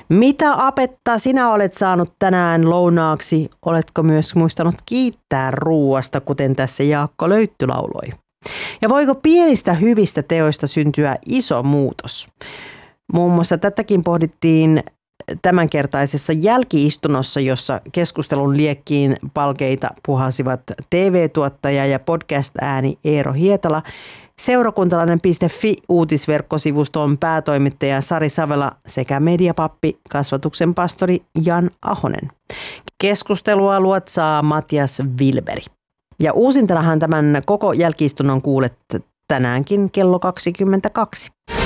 Mitä apetta sinä olet saanut tänään lounaaksi? Oletko myös muistanut kiittää ruuasta, kuten tässä Jaakko Löytty lauloi? Ja voiko pienistä hyvistä teoista syntyä iso muutos? Muun muassa tätäkin pohdittiin tämänkertaisessa jälkiistunnossa, jossa keskustelun liekkiin palkeita puhasivat TV-tuottaja ja podcast-ääni Eero Hietala, seurakuntalainen.fi uutisverkkosivuston päätoimittaja Sari Savela sekä mediapappi kasvatuksen pastori Jan Ahonen. Keskustelua luotsaa Matias Wilberi. Ja uusintanahan tämän koko jälkiistunnon kuulet tänäänkin kello 22.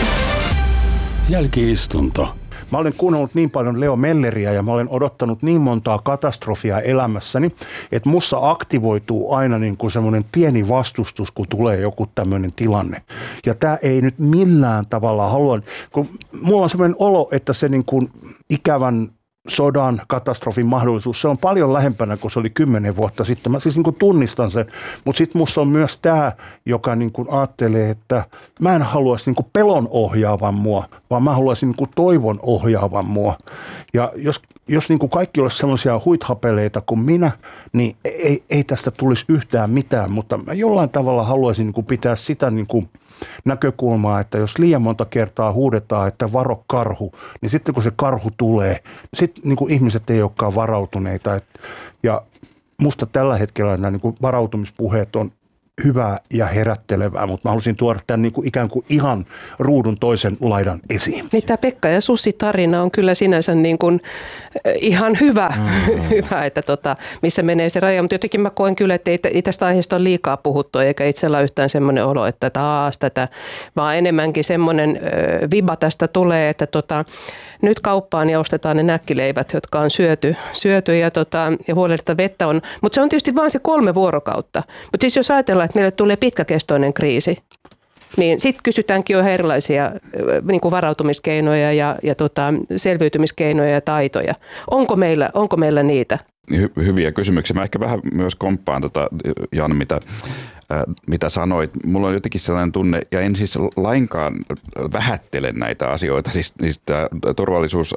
Jälkiistunto. Mä olen kuunnellut niin paljon Leo Melleriä ja mä olen odottanut niin montaa katastrofia elämässäni, että mussa aktivoituu aina niin kuin semmoinen pieni vastustus, kun tulee joku tämmöinen tilanne. Ja tää ei nyt millään tavalla halua, kun mulla on semmoinen olo, että se niin kuin ikävän sodan, katastrofin mahdollisuus, se on paljon lähempänä kuin se oli 10 vuotta sitten. Mä siis niin kuin tunnistan sen, mutta sitten musta on myös tämä, joka niin kuin ajattelee, että mä en haluaisi niin kuin pelon ohjaavan mua, vaan mä haluaisin niin kuin toivon ohjaavan mua. Ja jos niin kuin kaikki olisi sellaisia huithapeleita kuin minä, niin ei tästä tulisi yhtään mitään, mutta mä jollain tavalla haluaisin niin kuin pitää sitä niin kuin näkökulmaa, että jos liian monta kertaa huudetaan, että varo karhu, niin sitten kun se karhu tulee, sitten niin kuin ihmiset ei olekaan varautuneita. Ja musta tällä hetkellä nämä niin kuin varautumispuheet on hyvää ja herättelevää, mutta mä halusin tuoda tämän niin kuin ikään kuin ihan ruudun toisen laidan esiin. Niin tämä Pekka ja Susi -tarina on kyllä sinänsä niin kuin ihan hyvä, että missä menee se raja, mutta jotenkin mä koen kyllä, että ei tästä aiheesta ole liikaa puhuttu, eikä itsellä yhtään semmoinen olo, että taas tätä, vaan enemmänkin semmoinen viba tästä tulee, että nyt kauppaan ja ostetaan ne näkkileivät, jotka on syöty ja huolellista vettä on. Mutta se on tietysti vain se 3 vuorokautta. Mutta siis jos ajatellaan, että meille tulee pitkäkestoinen kriisi, niin sitten kysytäänkin jo erilaisia niin kuin varautumiskeinoja ja selviytymiskeinoja ja taitoja. Onko meillä niitä? Hyviä kysymyksiä. Mä ehkä vähän myös komppaan Jan, mitä sanoit. Mulla on jotenkin sellainen tunne, ja en siis lainkaan vähättele näitä asioita. Siis tämä turvallisuus,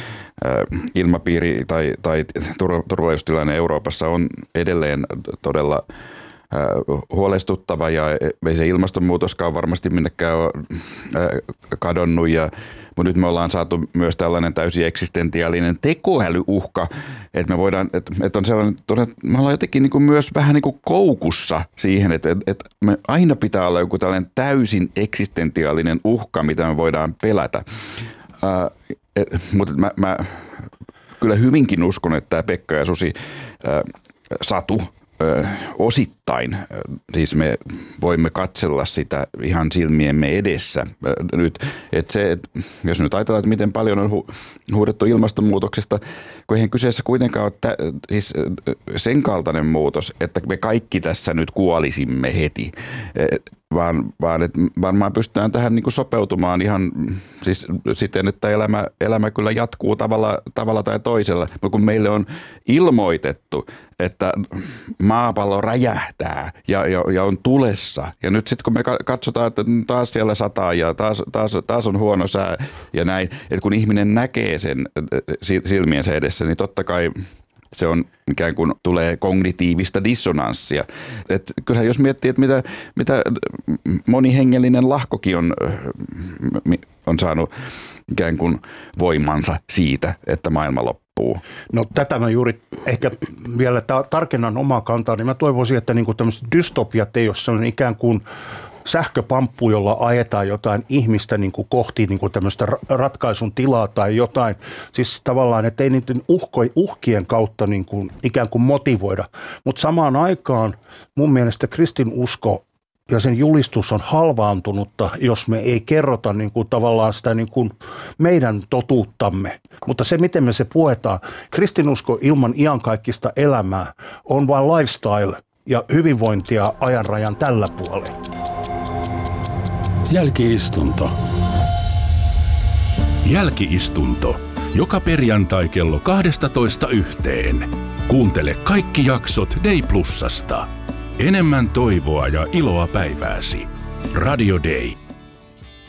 ilmapiiri tai turvallisuustilanne Euroopassa on edelleen todella huolestuttava, ja ei se ilmastonmuutoskaan varmasti minnekään ole kadonnut, mutta nyt me ollaan saatu myös tällainen täysin eksistentiaalinen tekoälyuhka, että me voidaan, että on sellainen, me ollaan jotenkin niin kuin myös vähän niin kuin koukussa siihen, että me aina pitää olla joku tällainen täysin eksistentiaalinen uhka, mitä me voidaan pelätä. Mutta mä kyllä hyvinkin uskon, että tämä Pekka ja Susi satu osittain, siis me voimme katsella sitä ihan silmiemme edessä nyt, että jos nyt ajatellaan, että miten paljon on huudettu ilmastonmuutoksesta, kun eihän kyseessä kuitenkaan ole siis sen kaltainen muutos, että me kaikki tässä nyt kuolisimme heti, vaan että varmaan pystytään tähän niin kuin sopeutumaan ihan siis siten, että elämä kyllä jatkuu tavalla tai toisella, mutta kun meille on ilmoitettu, että maapallo räjähtää ja on tulessa, ja nyt sitten kun me katsotaan, että taas siellä sataa ja taas on huono sää ja näin, että kun ihminen näkee sen silmiensä edessä, niin totta kai se on ikään kuin tulee kognitiivista dissonanssia. Et kyllähän jos miettii, että mitä monihengellinen lahkokin on saanut ikään kuin voimansa siitä, että maailma loppuu. No tätä mä juuri ehkä vielä tarkennan omaa kantaa, niin mä toivoisin, että niinku tämmöiset dystopiat ei ole sellainen ikään kuin sähköpamppu, jolla ajetaan jotain ihmistä niin kuin kohti niin kuin tämmöistä ratkaisun tilaa tai jotain. Siis tavallaan, että ei niiden uhkien kautta niin kuin ikään kuin motivoida. Mutta samaan aikaan mun mielestä kristinusko ja sen julistus on halvaantunutta, jos me ei kerrota niin kuin tavallaan sitä niin kuin meidän totuuttamme. Mutta se, miten me se puetaan, kristinusko ilman iankaikkista elämää on vain lifestyle ja hyvinvointia ajanrajan tällä puolella. Jälkiistunto. Jälkiistunto. Joka perjantai kello 12:00. Kuuntele kaikki jaksot Day Plusasta. Enemmän toivoa ja iloa päivääsi. Radio Day.